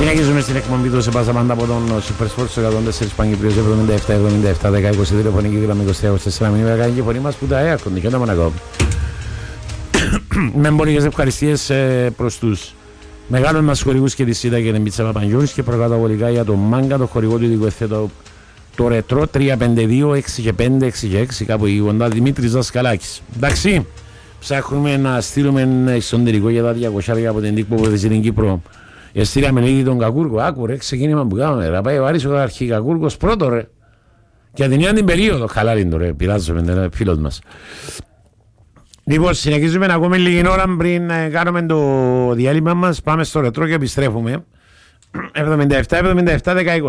Συνεχίζουμε στην εκπομπή του σε πάσα πάντα από τον Super Sport στο 104 Παγκυπρίου 77-77-10-22 τηλεφωνική γραμμή 23-24 μηνύματα κάνει και φωνή μας που τα air condition Μονακό. Με πολλές ευχαριστίες προς τους μεγάλους μας χορηγούς και τη ΣΥΤΑ και την Πίτσα Παπαγιούρης και προκαταβολικά για το Μάγκα, το χορηγό του ειδικού ευθέτω το Ρετρό 352, 6 και 5, 6 και 6 κάπου η κοντά Δημήτρης Δασκαλάκης. Εντάξει, ψάχνουμε να στείλουμε εσωτερικό για τα 200 από την τύπο που στην Κύπρο. Εστήραμε λίγη τον Κακούργο, άκου ρε, ξεκίνημα που κάνουμε, θα πάει ο Άρης ο Αρχικακούργος πρώτο ρε. Και την ίδια την περίοδο, χαλάριν το ρε, πειράζομαι, είναι φίλος μας. Λοιπόν, συνεχίζουμε να ακούμε λίγη ώρα πριν κάνουμε το διάλειμμα μας, πάμε στο Ρετρό και επιστρέφουμε. 77-77-10-20.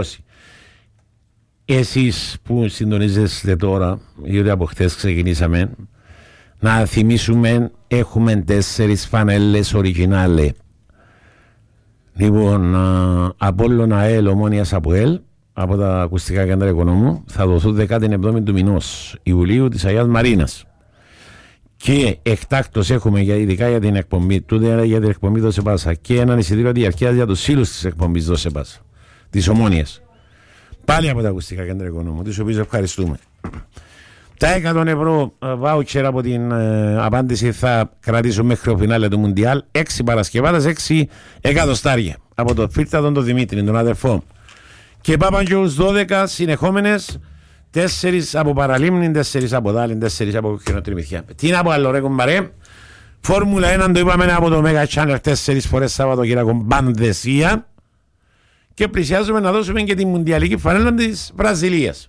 Εσείς που συντονίζεστε τώρα, γιατί από χτες ξεκινήσαμε, να θυμίσουμε, έχουμε 4 φανέλες originale. Λοιπόν, Απόλλων ΑΕΛ, Ομόνιας ΑΠΟΕΛ, από τα ακουστικά κέντρα Οικονομού, θα δοθούν 17η του μηνός Ιουλίου της Αγίας Μαρίνας. Και εκτάκτως έχουμε, ειδικά για την εκπομπή, τούτε για την εκπομπή Δώσε Πάσα, και έναν εισιτήριο διαρκείας για τους σύλλους της εκπομπής Δώσε Πάσα, της Ομόνιας. Πάλι από τα ακουστικά κέντρα Οικονομού, τους οποίους ευχαριστούμε. Τα 100 ευρώ βάουτσερ από την απάντηση θα κρατήσω μέχρι το φινάλε του Μουντιάλ. 6 Παρασκευάδες, 6 εκατοστάρια. Από το Φίλτατον τον Δημήτρη, τον αδερφό. Και Παπαγιούς 12 συνεχόμενες. 4 από Παραλίμνη, 4 από Δάλιν, 4 από Κοκκινοτριμηθιά. Τι να πω άλλο ρε κομπαρέ. Φόρμουλα 1 το είπαμε από το Mega Channel 4 φορές Σαββατοκύριακο Μπανδεσία. Και πλησιάζουμε να δώσουμε και τη μουντιαλική φανέλα της Βραζιλίας.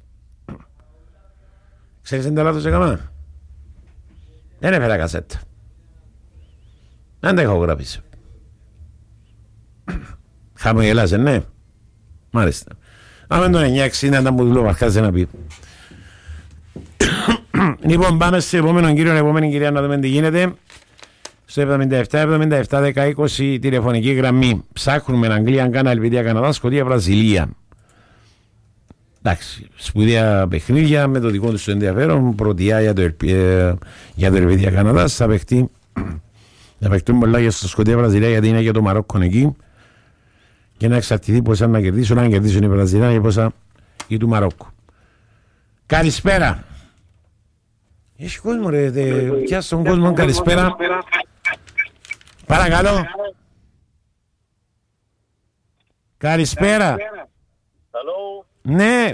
Ξέρεις τι λάθος έκανα? Δεν έφερα κασέτα. Δεν τα έχω γράψει. Χαμογελάσαι, ναι. Μάλιστα. Άμα τον 960 ήταν που δουλεύω αρχάζει να πει. Λοιπόν, πάμε στο επόμενο κύριο, επόμενη κυρία να δούμε τι γίνεται. Στο 77-77-10-20 τηλεφωνική γραμμή. Ψάχνουμε Αγγλία, Γκάνα, Ελβετία, Καναδά, Σκωτία, Βραζιλία. Εντάξει, σπουδαία παιχνίδια με το δικό του ενδιαφέρον. Πρωτιά για το Ελβετία Καναδά. Θα παιχτούν πολλά για στο Σκωτία Βραζιλία γιατί είναι για το Μαρόκο εκεί. Και να εξαρτηθεί πόσα να κερδίσουν, αν κερδίσουν οι Βραζιλιάνοι και πόσα ή του Μαρόκου. Καλησπέρα. Έχει κόσμο ρε, πιάσ' τον κόσμο, καλησπέρα. Παρακαλώ. Καλησπέρα. Hello. Ναι.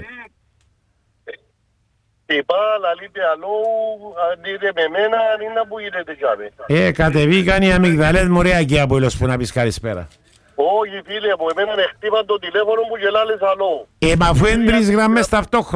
Είπα, λαλείτε αλλού, αν είτε με μένα, αν είναι που γίνεται τζάμε. Κατεβήκαν οι αμυγδαλές μωρέακοι από ήλος που να πεις καλησπέρα. Όχι φίλε, από εμένα χτύπαν το τηλέφωνο μου και λάλες αλλού. Μα αφού είναι 3 γραμμές ταυτόχρονα.